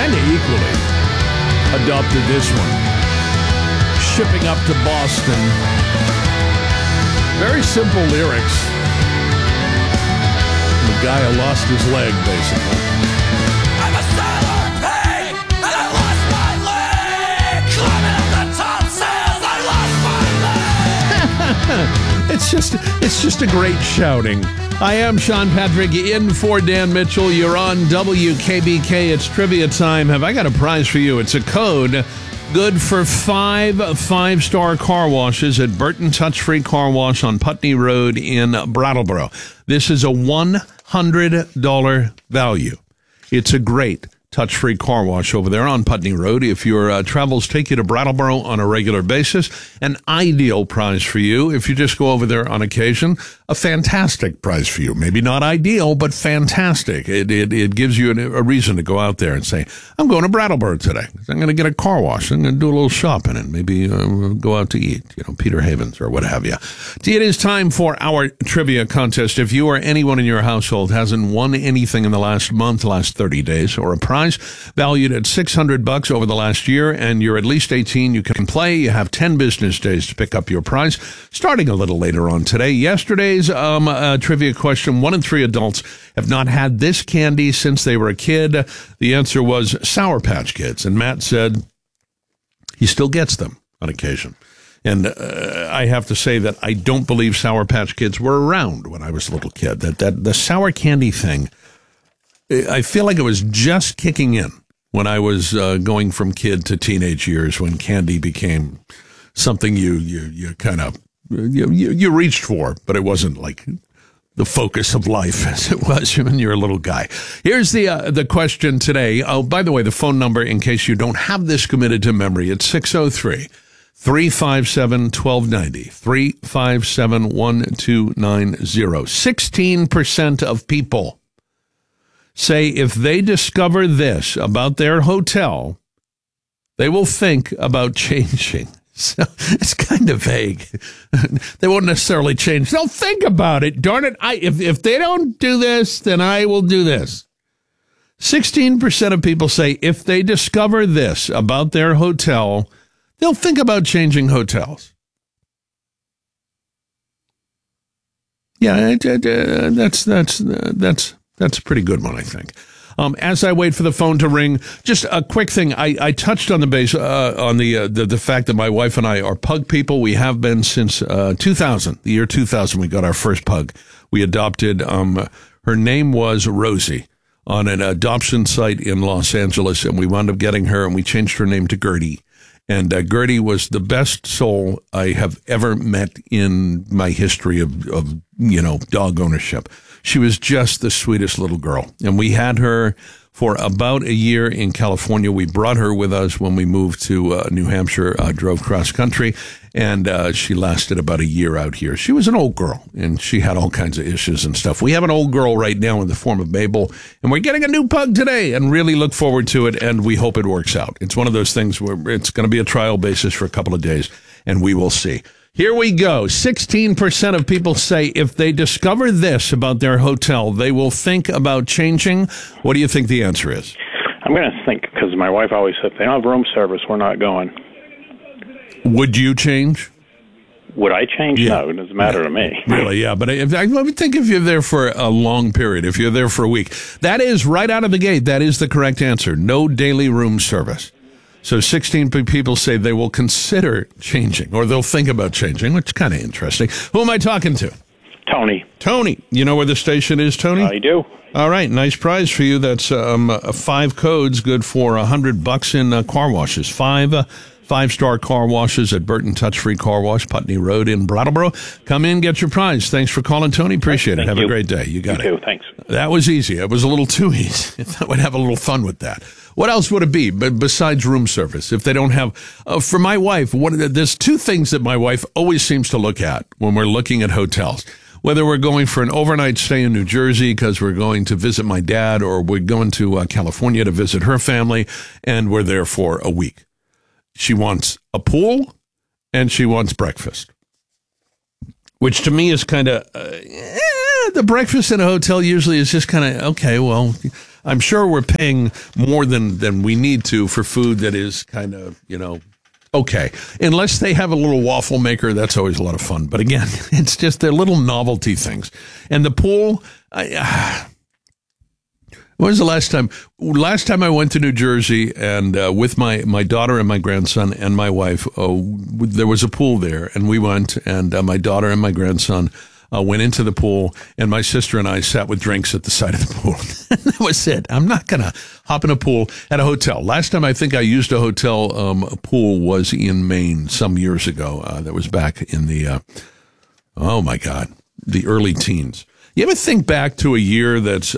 kind of equally adopted this one. Shipping up to Boston. Very simple lyrics. The guy who lost his leg, basically. I'm a sailor, hey, and I lost my leg. Climbing up the top sails, I lost my leg. It's just a great shouting. I am Sean Patrick in for Dan Mitchell. You're on WKBK. It's trivia time. Have I got a prize for you? It's a code good for 5 car washes at Burton Touch Free Car Wash on Putney Road in Brattleboro. This is a $100 value. It's a great touch-free car wash over there on Putney Road. If your travels take you to Brattleboro on a regular basis, an ideal prize for you. If you just go over there on occasion, a fantastic prize for you. Maybe not ideal, but fantastic. It gives you a reason to go out there and say, I'm going to Brattleboro today. I'm going to get a car wash. I'm going to do a little shopping and maybe go out to eat, Peter Havens or what have you. It is time for our trivia contest. If you or anyone in your household hasn't won anything in the last month, last 30 days, or a prize valued at $600 over the last year, and you're at least 18, you can play. You have 10 business days to pick up your prize, starting a little later on today. Yesterday's trivia question, 1 in 3 adults have not had this candy since they were a kid. The answer was Sour Patch Kids, and Matt said he still gets them on occasion. And I have to say that I don't believe Sour Patch Kids were around when I was a little kid. That the sour candy thing, I feel like it was just kicking in when I was going from kid to teenage years, when candy became something you kind of you reached for, but it wasn't like the focus of life as it was when you're a little guy. Here's the question today. Oh, by the way, the phone number, in case you don't have this committed to memory, it's 603-357-1290, 357-1290. 16% of people say if they discover this about their hotel, they will think about changing. So it's kind of vague. They won't necessarily change. They'll think about it. Darn it. If they don't do this, then I will do this. 16% of people say if they discover this about their hotel, they'll think about changing hotels. Yeah, that's a pretty good one, I think. As I wait for the phone to ring, just a quick thing. I touched on the base on the fact that my wife and I are pug people. We have been since 2000. The year 2000, we got our first pug. We adopted. Her name was Rosie on an adoption site in Los Angeles, and we wound up getting her, and we changed her name to Gertie. And Gertie was the best soul I have ever met in my history of dog ownership. She was just the sweetest little girl. And we had her for about a year in California. We brought her with us when we moved to New Hampshire, drove cross country, and she lasted about a year out here. She was an old girl, and she had all kinds of issues and stuff. We have an old girl right now in the form of Mabel, and we're getting a new pug today, and really look forward to it, and we hope it works out. It's one of those things where it's going to be a trial basis for a couple of days, and we will see. Here we go. 16% of people say if they discover this about their hotel, they will think about changing. What do you think the answer is? I'm going to think, because my wife always said, if they don't have room service, we're not going. Would you change? Would I change? Yeah. No, it doesn't matter to me. Really, yeah. But I would think if you're there for a long period, if you're there for a week, that is right out of the gate. That is the correct answer. No daily room service. So 16 people say they will consider changing, or they'll think about changing, which is kind of interesting. Who am I talking to? Tony. Tony. You know where the station is, Tony? I do. All right. Nice prize for you. That's 5 codes, good for $100 in car washes. 5-star car washes at Burton Touch Free Car Wash, Putney Road in Brattleboro. Come in, get your prize. Thanks for calling, Tony. Appreciate it. Have a great day. You got it. You too. Thanks. That was easy. It was a little too easy. I thought we'd have a little fun with that. What else would it be besides room service? If they don't have, for my wife, there's 2 things that my wife always seems to look at when we're looking at hotels. Whether we're going for an overnight stay in New Jersey because we're going to visit my dad, or we're going to California to visit her family, and we're there for a week. She wants a pool, and she wants breakfast, which to me is kind of, the breakfast in a hotel usually is just kind of, okay, well, I'm sure we're paying more than we need to for food that is kind of, okay. Unless they have a little waffle maker, that's always a lot of fun. But again, it's just their little novelty things. And the pool, when was the last time? Last time I went to New Jersey and with my daughter and my grandson and my wife, there was a pool there, and we went, and my daughter and my grandson went into the pool, and my sister and I sat with drinks at the side of the pool. That was it. I'm not going to hop in a pool at a hotel. Last time I think I used a hotel pool was in Maine some years ago. That was back in the, oh my God, the early teens. You ever think back to a year that's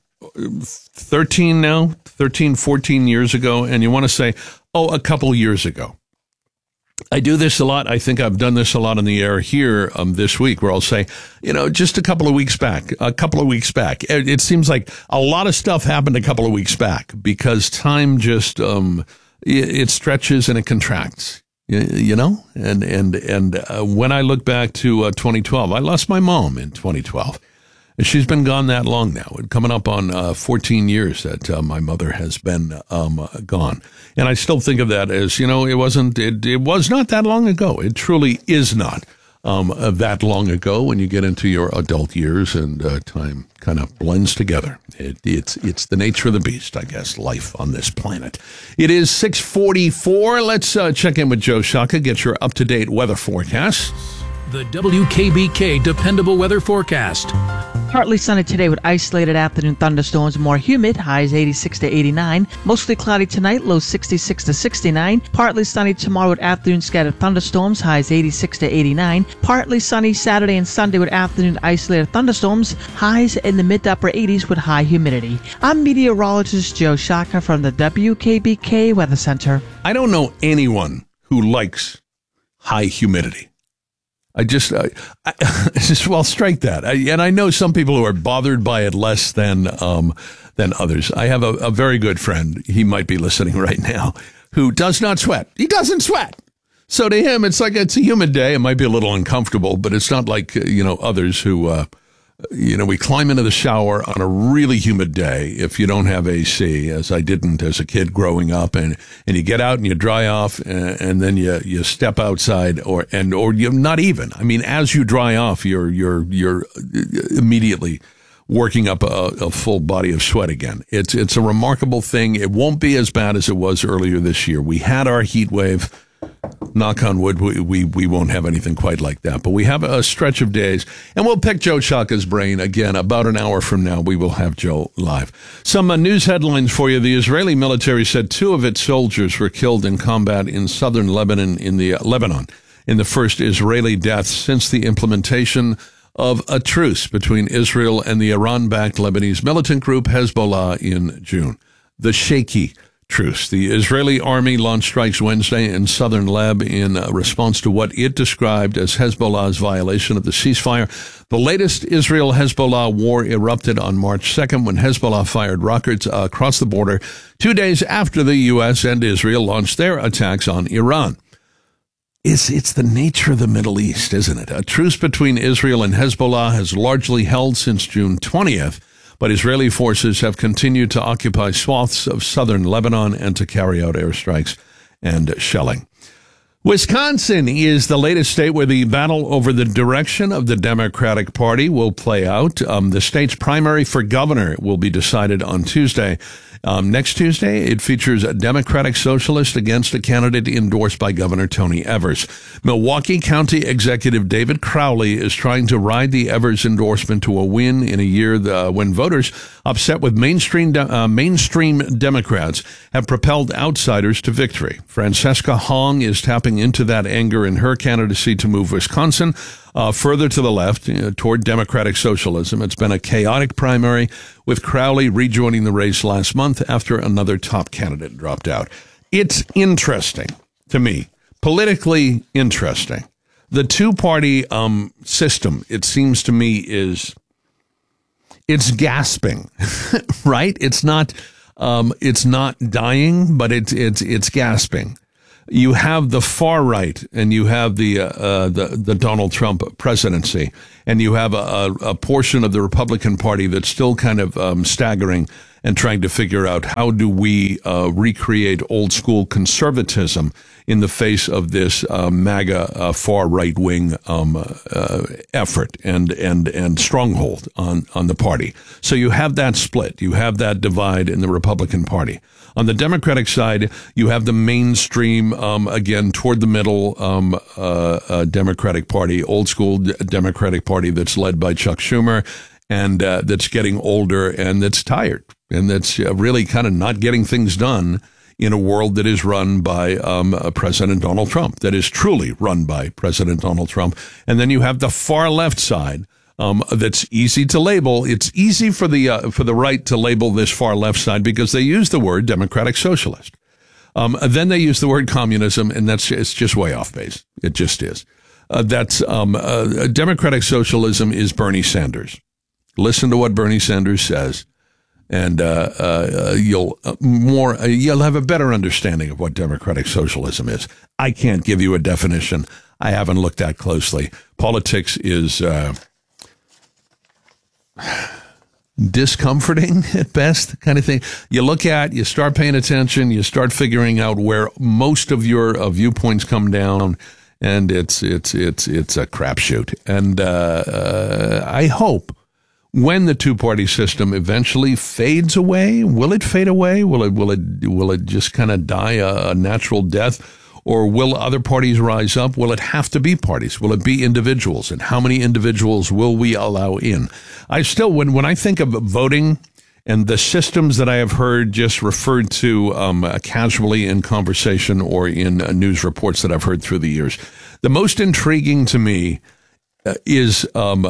14 years ago, and you want to say, a couple years ago? I do this a lot. I think I've done this a lot on the air here this week, where I'll say, just a couple of weeks back. It seems like a lot of stuff happened a couple of weeks back because time just it stretches and it contracts. And when I look back to 2012, I lost my mom in 2012. She's been gone that long now. Coming up on 14 years that my mother has been gone. And I still think of that as, it was not that long ago. It truly is not that long ago when you get into your adult years and time kind of blends together. It's the nature of the beast, I guess, life on this planet. It is 6:44. Let's check in with Joe Shaka, get your up-to-date weather forecast. The WKBK Dependable Weather Forecast. Partly sunny today with isolated afternoon thunderstorms, more humid, highs 86 to 89. Mostly cloudy tonight, lows 66 to 69. Partly sunny tomorrow with afternoon scattered thunderstorms, highs 86 to 89. Partly sunny Saturday and Sunday with afternoon isolated thunderstorms, highs in the mid to upper 80s with high humidity. I'm meteorologist Joe Shaka from the WKBK Weather Center. I don't know anyone who likes high humidity. Strike that. And I know some people who are bothered by it less than others. I have a very good friend. He might be listening right now, who does not sweat. He doesn't sweat. So to him, it's like it's a humid day. It might be a little uncomfortable, but it's not like, others who, we climb into the shower on a really humid day if you don't have AC, as I didn't as a kid growing up, and you get out and you dry off and then you step outside or you're not even. I mean, as you dry off, you're immediately working up a full body of sweat again. It's a remarkable thing. It won't be as bad as it was earlier this year. We had our heat wave. Knock on wood, we won't have anything quite like that. But we have a stretch of days, and we'll pick Joe Shaka's brain again. About an hour from now, we will have Joe live. Some news headlines for you. The Israeli military said 2 of its soldiers were killed in combat in southern Lebanon, in the first Israeli deaths since the implementation of a truce between Israel and the Iran-backed Lebanese militant group Hezbollah in June. The shaky truce. The Israeli army launched strikes Wednesday in southern Leb in response to what it described as Hezbollah's violation of the ceasefire. The latest Israel-Hezbollah war erupted on March 2nd when Hezbollah fired rockets across the border 2 days after the U.S. and Israel launched their attacks on Iran. It's the nature of the Middle East, isn't it? A truce between Israel and Hezbollah has largely held since June 20th. But Israeli forces have continued to occupy swaths of southern Lebanon and to carry out airstrikes and shelling. Wisconsin is the latest state where the battle over the direction of the Democratic Party will play out. The state's primary for governor will be decided on Tuesday. Next Tuesday, it features a Democratic Socialist against a candidate endorsed by Governor Tony Evers. Milwaukee County Executive David Crowley is trying to ride the Evers endorsement to a win in a year when voters upset with mainstream Democrats have propelled outsiders to victory. Francesca Hong is tapping into that anger in her candidacy to move Wisconsin further to the left toward democratic socialism. It's been a chaotic primary, with Crowley rejoining the race last month after another top candidate dropped out. It's interesting to me, politically interesting. The two-party system, it seems to me, it's gasping, right? It's not dying, but it's gasping. You have the far right, and you have the Donald Trump presidency, and you have a portion of the Republican Party that's still kind of staggering and trying to figure out how do we recreate old school conservatism in the face of this MAGA far right wing effort and stronghold on the party. So you have that split, you have that divide in the Republican Party. On the Democratic side, you have the mainstream, again, toward the middle Democratic Party, old school Democratic Party that's led by Chuck Schumer and that's getting older and that's tired and that's really kind of not getting things done in a world that is run by President Donald Trump, that is truly run by President Donald Trump. And then you have the far left side. That's easy to label. It's easy for the right to label this far left side because they use the word democratic socialist. Then they use the word communism, and it's just way off base. It just is. Democratic socialism is Bernie Sanders. Listen to what Bernie Sanders says, and you'll have a better understanding of what democratic socialism is. I can't give you a definition. I haven't looked that closely. Politics is discomforting at best, kind of thing. You look at, you start paying attention, you start figuring out where most of your viewpoints come down, and it's a crapshoot. And I hope when the two-party system eventually fades away, will it fade away? Will it just kind of die a natural death? Or will other parties rise up? Will it have to be parties? Will it be individuals? And how many individuals will we allow in? I still, when I think of voting and the systems that I have heard just referred to casually in conversation or in news reports that I've heard through the years, the most intriguing to me is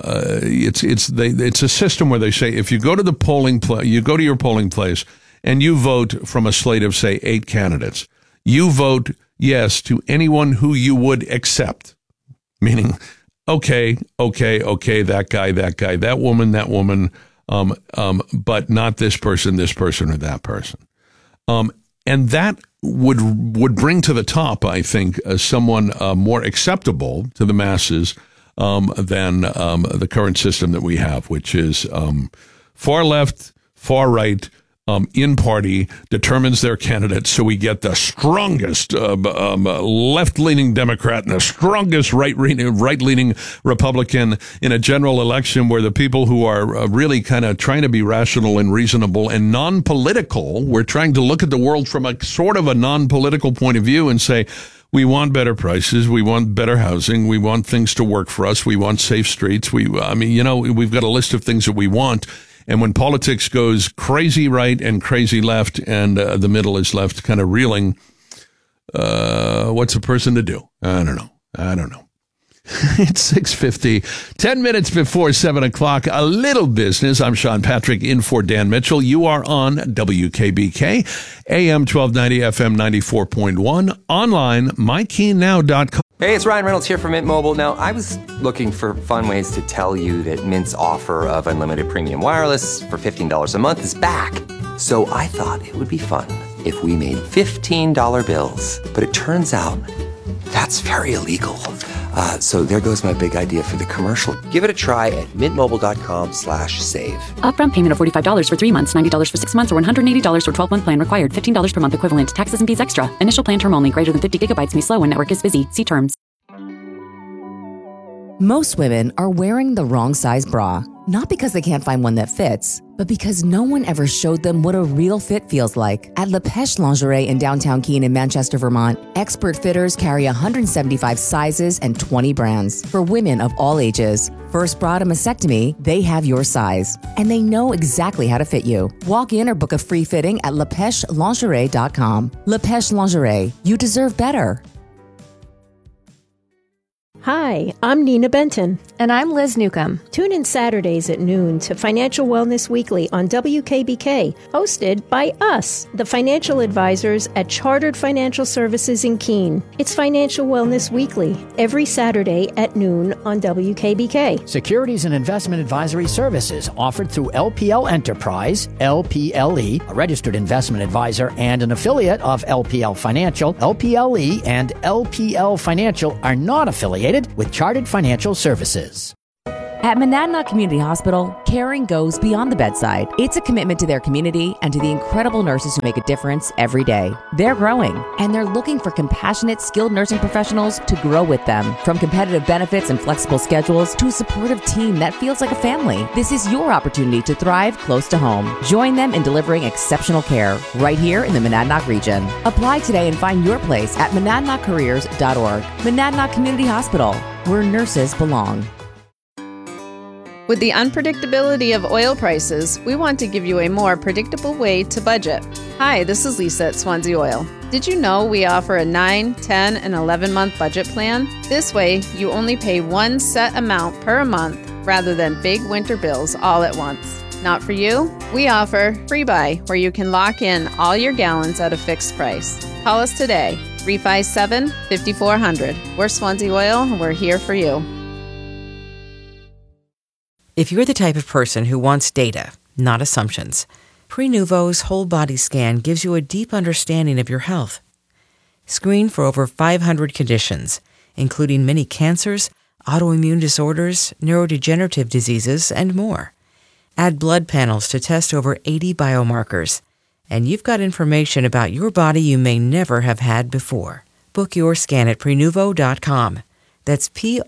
it's a system where they say if you go to the polling place, you go to your polling place and you vote from a slate of say 8 candidates, you vote yes to anyone who you would accept, meaning okay, that guy, that woman, but not this person, or that person, and that would bring to the top, I think, someone more acceptable to the masses than the current system that we have, which is far left, far right, in party determines their candidate. So we get the strongest left-leaning Democrat and the strongest right-leaning Republican in a general election where the people who are really kind of trying to be rational and reasonable and non-political, we're trying to look at the world from a sort of a non-political point of view and say, we want better prices. We want better housing. We want things to work for us. We want safe streets. We've got a list of things that we want. And when politics goes crazy right and crazy left and the middle is left kind of reeling, what's a person to do? I don't know. It's 6:50, 10 minutes before 7 o'clock. A little business. I'm Sean Patrick in for Dan Mitchell. You are on WKBK, AM 1290, FM 94.1, online, MyKeenNow.com. Hey, it's Ryan Reynolds here from Mint Mobile. Now, I was looking for fun ways to tell you that Mint's offer of unlimited premium wireless for $15 a month is back. So I thought it would be fun if we made $15 bills. But it turns out that's very illegal. So there goes my big idea for the commercial. Give it a try at mintmobile.com/save. Upfront payment of $45 for 3 months, $90 for 6 months, or $180 for 12-month plan required. $15 per month equivalent. Taxes and fees extra. Initial plan term only. Greater than 50 gigabytes may slow when network is busy. See terms. Most women are wearing the wrong size bra, not because they can't find one that fits, but because no one ever showed them what a real fit feels like. At La Pêche Lingerie in downtown Keene in Manchester, Vermont, expert fitters carry 175 sizes and 20 brands for women of all ages. First bra to mastectomy, they have your size, and they know exactly how to fit you. Walk in or book a free fitting at LaPêcheLingerie.com. La Pêche Lingerie, you deserve better. Hi, I'm Nina Benton. And I'm Liz Newcomb. Tune in Saturdays at noon to Financial Wellness Weekly on WKBK, hosted by us, the financial advisors at Chartered Financial Services in Keene. It's Financial Wellness Weekly, every Saturday at noon on WKBK. Securities and investment advisory services offered through LPL Enterprise, LPLE, a registered investment advisor and an affiliate of LPL Financial. LPLE and LPL Financial are not affiliated with Chartered Financial Services. At Monadnock Community Hospital, caring goes beyond the bedside. It's a commitment to their community and to the incredible nurses who make a difference every day. They're growing, and they're looking for compassionate, skilled nursing professionals to grow with them. From competitive benefits and flexible schedules to a supportive team that feels like a family, this is your opportunity to thrive close to home. Join them in delivering exceptional care right here in the Monadnock region. Apply today and find your place at monadnockcareers.org. Monadnock Community Hospital, where nurses belong. With the unpredictability of oil prices, we want to give you a more predictable way to budget. Hi, this is Lisa at Swansea Oil. Did you know we offer a 9, 10, and 11-month budget plan? This way, you only pay one set amount per month rather than big winter bills all at once. Not for you? We offer Free Buy, where you can lock in all your gallons at a fixed price. Call us today, 357-5400. We're Swansea Oil, and we're here for you. If you're the type of person who wants data, not assumptions, Prenuvo's whole body scan gives you a deep understanding of your health. Screen for over 500 conditions, including many cancers, autoimmune disorders, neurodegenerative diseases, and more. Add blood panels to test over 80 biomarkers, and you've got information about your body you may never have had before. Book your scan at Prenuvo.com. That's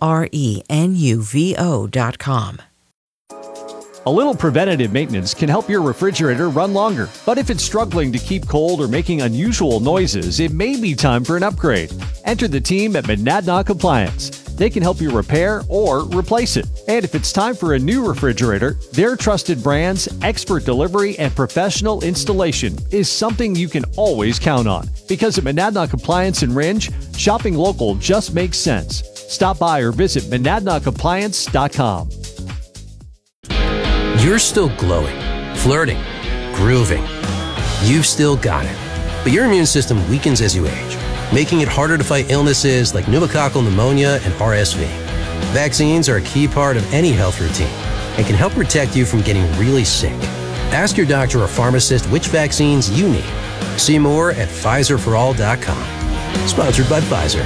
Prenuvo.com. A little preventative maintenance can help your refrigerator run longer. But if it's struggling to keep cold or making unusual noises, it may be time for an upgrade. Enter the team at Monadnock Appliance. They can help you repair or replace it. And if it's time for a new refrigerator, their trusted brands, expert delivery, and professional installation is something you can always count on. Because at Monadnock Appliance in Rindge, shopping local just makes sense. Stop by or visit MonadnockAppliance.com. You're still glowing, flirting, grooving. You've still got it. But your immune system weakens as you age, making it harder to fight illnesses like pneumococcal pneumonia and RSV. Vaccines are a key part of any health routine and can help protect you from getting really sick. Ask your doctor or pharmacist which vaccines you need. See more at PfizerForAll.com. Sponsored by Pfizer.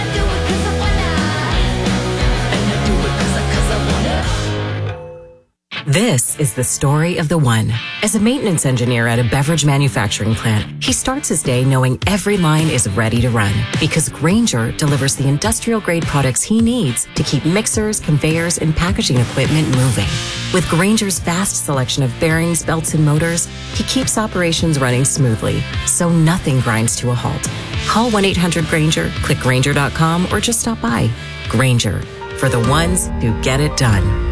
This is the story of the one. As a maintenance engineer at a beverage manufacturing plant, he starts his day knowing every line is ready to run because Grainger delivers the industrial-grade products he needs to keep mixers, conveyors, and packaging equipment moving. With Grainger's vast selection of bearings, belts, and motors, he keeps operations running smoothly, so nothing grinds to a halt. Call 1-800-GRAINGER, click Grainger.com, or just stop by. Grainger, for the ones who get it done.